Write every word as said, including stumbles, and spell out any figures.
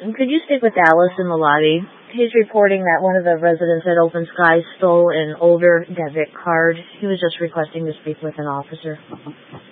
Could you stick with Dallas in the lobby? He's reporting that one of the residents at Open Skies stole an older debit card. He was just requesting to speak with an officer.